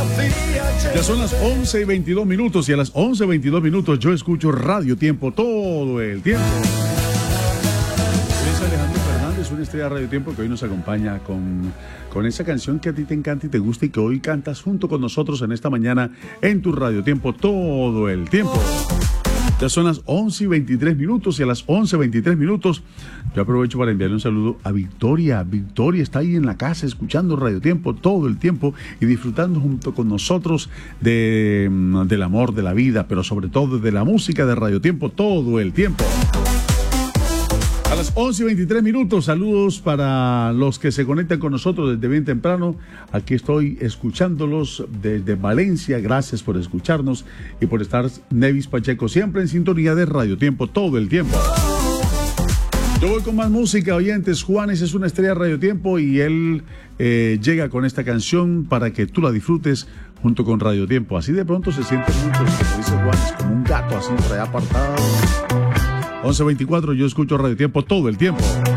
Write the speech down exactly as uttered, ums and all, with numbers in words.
Ya son las once y veintidós minutos y a las once y veintidós minutos yo escucho Radio Tiempo todo el tiempo. Es Alejandro Fernández, una estrella de Radio Tiempo que hoy nos acompaña con, con esa canción que a ti te encanta y te gusta y que hoy cantas junto con nosotros en esta mañana en tu Radio Tiempo todo el tiempo. Ya son las once y veintitrés minutos y a las once y veintitrés minutos yo aprovecho para enviarle un saludo a Victoria. Victoria está ahí en la casa escuchando Radio Tiempo todo el tiempo y disfrutando junto con nosotros de, del amor, de la vida, pero sobre todo de la música de Radio Tiempo todo el tiempo. A las once y veintitrés minutos, saludos para los que se conectan con nosotros desde bien temprano. Aquí estoy escuchándolos desde Valencia. Gracias por escucharnos y por estar, Nevis Pacheco, siempre en sintonía de Radio Tiempo todo el tiempo. Yo voy con más música, oyentes. Juanes es una estrella de Radio Tiempo y él eh, llega con esta canción para que tú la disfrutes junto con Radio Tiempo. Así de pronto se sienten muchos, como dice Juanes, como un gato así por allá apartado. once veinticuatro, yo escucho Radio Tiempo todo el tiempo.